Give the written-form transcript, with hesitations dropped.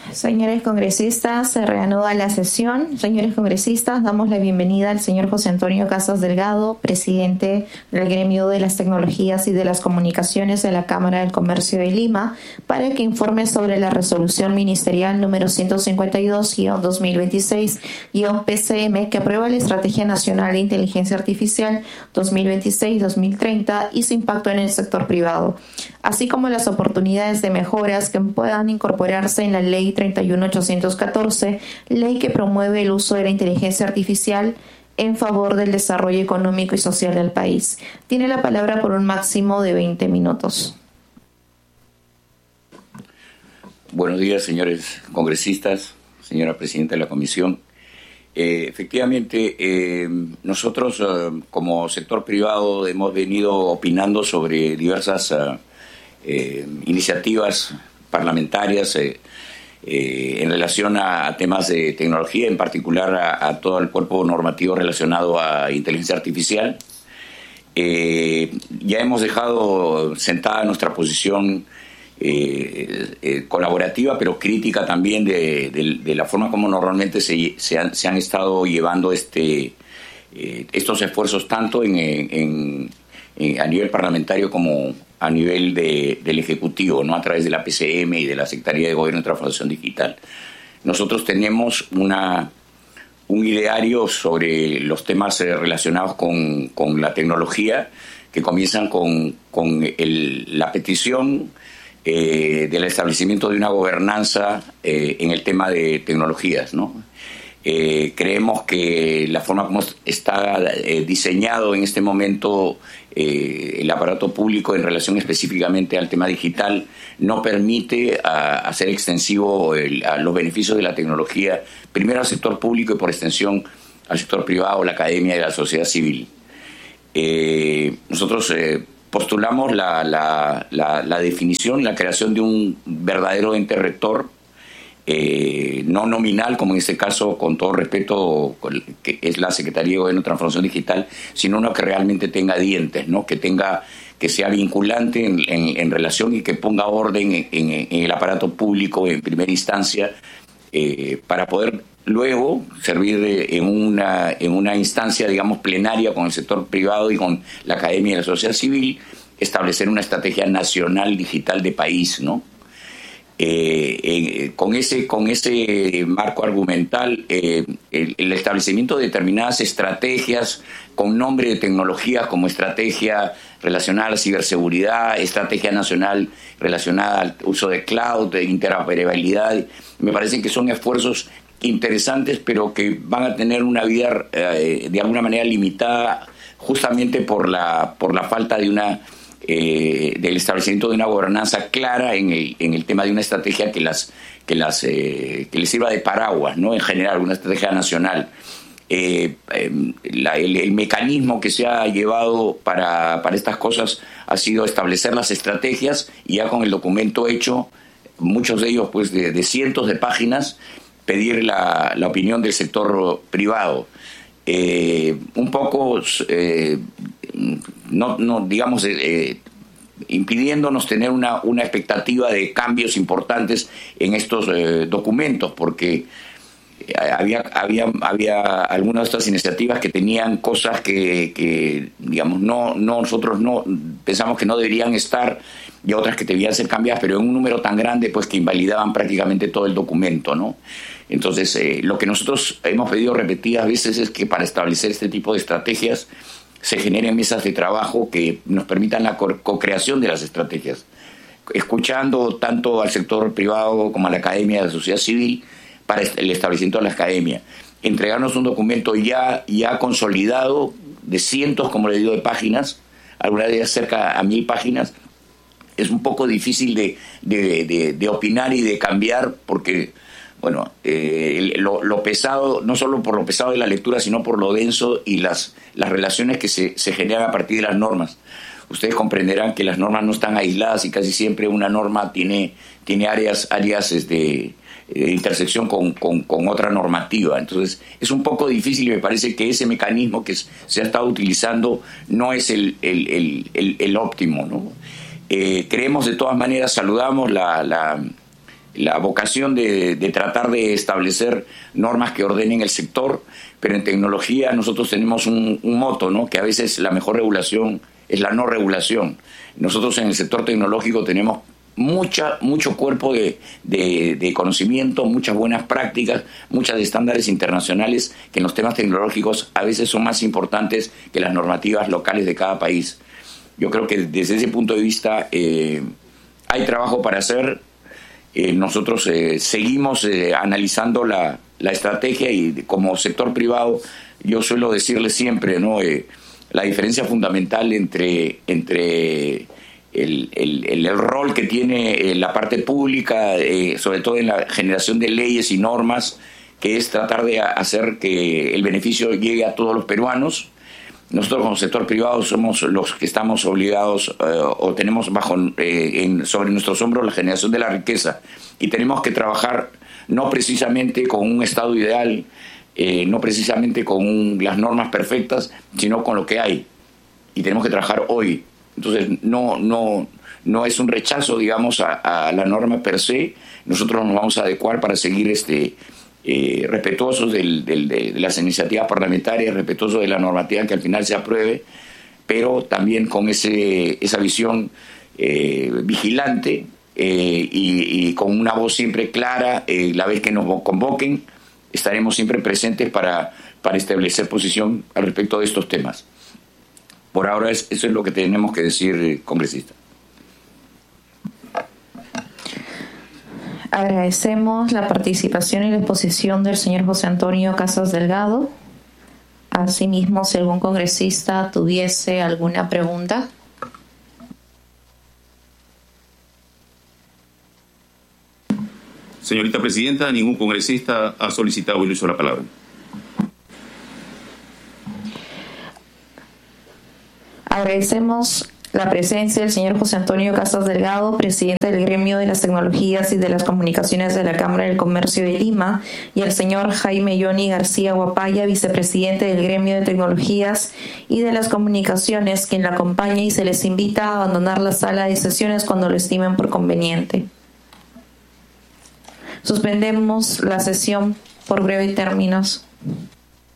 Señores congresistas, se reanuda la sesión. Señores congresistas, damos la bienvenida al señor José Antonio Casas Delgado, presidente del Gremio de las Tecnologías y de las Comunicaciones de la Cámara del Comercio de Lima, para que informe sobre la resolución ministerial número 152-2026-PCM que aprueba la Estrategia Nacional de Inteligencia Artificial 2026-2030 y su impacto en el sector privado, así como las oportunidades de mejoras que puedan incorporarse en la Ley 31814, ley que promueve el uso de la inteligencia artificial en favor del desarrollo económico y social del país. Tiene la palabra por un máximo de 20 minutos. Buenos días, señores congresistas, señora presidenta de la comisión. Efectivamente, nosotros como sector privado hemos venido opinando sobre diversas iniciativas parlamentarias en relación a temas de tecnología, en particular a todo el cuerpo normativo relacionado a inteligencia artificial. Ya hemos dejado sentada nuestra posición colaborativa, pero crítica también de la forma como normalmente se han estado llevando estos esfuerzos tanto a nivel parlamentario como a nivel del Ejecutivo, ¿no? A través de la PCM y de la Secretaría de Gobierno y Transformación Digital. Nosotros tenemos un ideario sobre los temas relacionados con la tecnología, que comienzan con la petición del establecimiento de una gobernanza en el tema de tecnologías, ¿no? Creemos que la forma como está diseñado en este momento el aparato público en relación específicamente al tema digital no permite hacer extensivo los beneficios de la tecnología, primero al sector público y por extensión al sector privado, la academia y la sociedad civil. Nosotros postulamos la definición, la creación de un verdadero ente rector, no nominal, como en este caso, con todo respeto, que es la Secretaría de Gobierno y Transformación Digital, sino uno que realmente tenga dientes, ¿no? Que sea vinculante en relación y que ponga orden en el aparato público en primera instancia, para poder luego servir en una instancia, digamos, plenaria con el sector privado y con la academia y la sociedad civil, establecer una estrategia nacional digital de país, ¿no? Con ese marco argumental, el establecimiento de determinadas estrategias con nombre de tecnologías como estrategia relacionada a la ciberseguridad, estrategia nacional relacionada al uso de cloud, de interoperabilidad, me parecen que son esfuerzos interesantes, pero que van a tener una vida de alguna manera limitada justamente por la falta de del establecimiento de una gobernanza clara en el tema de una estrategia que les sirva de paraguas, ¿no? En general, una estrategia nacional. El mecanismo que se ha llevado para estas cosas ha sido establecer las estrategias y ya con el documento hecho, muchos de ellos pues de cientos de páginas, pedir la opinión del sector privado. Un poco digamos, impidiéndonos tener una expectativa de cambios importantes en estos documentos, porque había algunas de estas iniciativas que tenían cosas que digamos, nosotros no pensamos que no deberían estar, y otras que debían ser cambiadas, pero en un número tan grande pues que invalidaban prácticamente todo el documento, ¿no? Entonces, lo que nosotros hemos pedido repetidas veces es que para establecer este tipo de estrategias se generen mesas de trabajo que nos permitan la co-creación de las estrategias, escuchando tanto al sector privado como a la academia, a la sociedad civil, para el establecimiento de la academia. Entregarnos un documento ya consolidado, de cientos, como le digo, de páginas, algunas de ellas cerca a 1000 páginas. Es un poco difícil de opinar y de cambiar, porque bueno, lo pesado, no solo por lo pesado de la lectura, sino por lo denso y las relaciones que se generan a partir de las normas. Ustedes comprenderán que las normas no están aisladas y casi siempre una norma tiene áreas de intersección con otra normativa. Entonces es un poco difícil y me parece que ese mecanismo que se ha estado utilizando no es el óptimo, ¿no? Creemos de todas maneras, saludamos la vocación de tratar de establecer normas que ordenen el sector, pero en tecnología nosotros tenemos un moto, ¿no? Que a veces la mejor regulación es la no regulación. Nosotros en el sector tecnológico tenemos mucho cuerpo de conocimiento, muchas buenas prácticas, muchos estándares internacionales que en los temas tecnológicos a veces son más importantes que las normativas locales de cada país. Yo creo que desde ese punto de vista hay trabajo para hacer. Nosotros seguimos analizando la estrategia y como sector privado yo suelo decirle siempre, ¿no? La diferencia fundamental entre el rol que tiene la parte pública, sobre todo en la generación de leyes y normas, que es tratar de hacer que el beneficio llegue a todos los peruanos. Nosotros como sector privado somos los que estamos obligados o tenemos sobre nuestros hombros la generación de la riqueza y tenemos que trabajar no precisamente con un estado ideal, no precisamente con las normas perfectas, sino con lo que hay y tenemos que trabajar hoy. Entonces no es un rechazo, digamos, a la norma per se. Nosotros nos vamos a adecuar para seguir respetuosos de las iniciativas parlamentarias, respetuosos de la normativa que al final se apruebe, pero también con esa visión vigilante y con una voz siempre clara. La vez que nos convoquen estaremos siempre presentes para establecer posición al respecto de estos temas. Por ahora eso es lo que tenemos que decir, congresista. Agradecemos la participación y la exposición del señor José Antonio Casas Delgado. Asimismo, si algún congresista tuviese alguna pregunta. Señorita Presidenta, ningún congresista ha solicitado el uso de la palabra. Agradecemos la presencia del señor José Antonio Casas Delgado, presidente del Gremio de las Tecnologías y de las Comunicaciones de la Cámara del Comercio de Lima, y el señor Jaime Johnny García Guapaya, vicepresidente del Gremio de Tecnologías y de las Comunicaciones, quien la acompaña y se les invita a abandonar la sala de sesiones cuando lo estimen por conveniente. Suspendemos la sesión por breves términos.